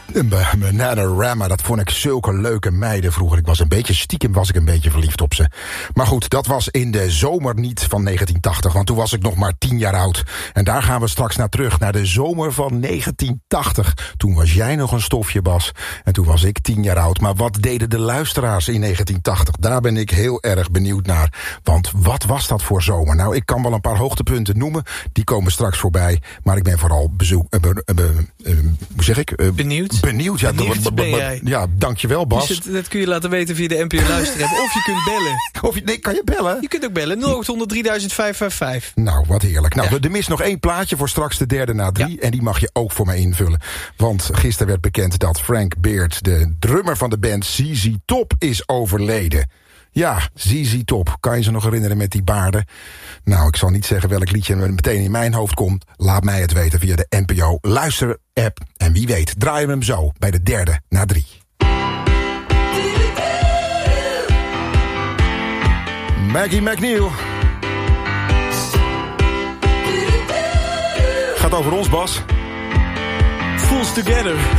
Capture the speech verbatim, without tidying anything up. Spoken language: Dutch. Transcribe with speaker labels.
Speaker 1: Bananarama, dat vond ik zulke leuke meiden vroeger. Ik was een beetje stiekem, was ik een beetje verliefd op ze. Maar goed, dat was in de zomer niet van negentien tachtig, want toen was ik nog maar tien jaar oud. En daar gaan we straks naar terug, naar de zomer van negentien tachtig. Toen was jij nog een stofje, Bas, en toen was ik tien jaar oud. Maar wat deden de luisteraars in negentien tachtig? Daar ben ik heel erg benieuwd naar. Want wat was dat voor zomer? Nou, ik kan wel een paar hoogtepunten noemen, die komen straks voorbij. Maar ik ben vooral bezoek, uh, uh, uh, uh, hoe zeg ik? Uh,
Speaker 2: benieuwd.
Speaker 1: Benieuwd, ja.
Speaker 2: Benieuwd ben jij.
Speaker 1: Ja, dankjewel, Bas.
Speaker 2: Dus het, dat kun je laten weten via de N P O Luisterapp. Of je kunt bellen.
Speaker 1: Of je, nee, kan je bellen?
Speaker 2: Je kunt ook bellen. nul acht honderd drieduizend vijfhonderdvijfenvijftig.
Speaker 1: Nou, wat heerlijk. Nou,
Speaker 2: Ja.
Speaker 1: er mist nog één plaatje voor straks de derde na drie.
Speaker 2: Ja.
Speaker 1: En die mag je ook voor mij invullen. Want gisteren werd bekend dat Frank Beard, de drummer van de band Z Z Top, is overleden. Ja, Z Z Top. Kan je ze nog herinneren met die baarden? Nou, ik zal niet zeggen welk liedje meteen in mijn hoofd komt. Laat mij het weten via de N P O Luister-app. En wie weet, draaien we hem zo bij de derde na drie. Maggie McNeil. Gaat over ons, Bas.
Speaker 2: Fools Together.